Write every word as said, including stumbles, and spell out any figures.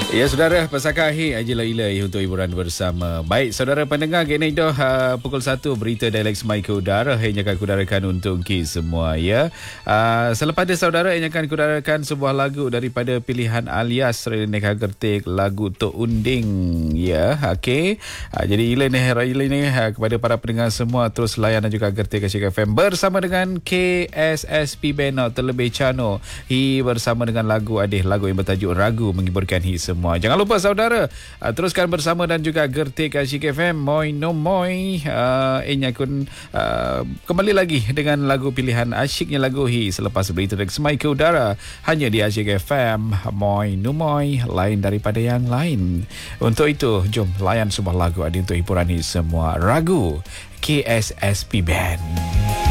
Ya, saudara, pasakah akhir Ajilah Ilai untuk hiburan bersama. Baik, saudara pendengar, kini dah uh, pukul satu berita dialek semai ke udara yang akan kudarakan untuk ki semua, ya. Uh, selepas itu, saudara, yang akan kudarakan sebuah lagu daripada pilihan alias Reneka Gertik, lagu Tok Unding, ya. Okey. Uh, jadi Ilai ni, Ilai ni uh, kepada para pendengar semua, terus layan dan juga Gertik Asyik F M bersama dengan K S S P Band terlebih Chano. Hi bersama dengan lagu Adih, lagu yang bertajuk Ragu menghiburkan hi semua. Jangan lupa saudara, uh, teruskan bersama dan juga Gertik Asyik F M. Moi no moi. Uh, Inya kun uh, kembali lagi dengan lagu pilihan asyiknya lagu hi selepas berita dari semai ke udara hanya di Asyik F M. Moi no moi, lain daripada yang lain. Untuk itu, jom layan sebuah lagu adi untuk hiburan hi semua. Ragu K S S P Band.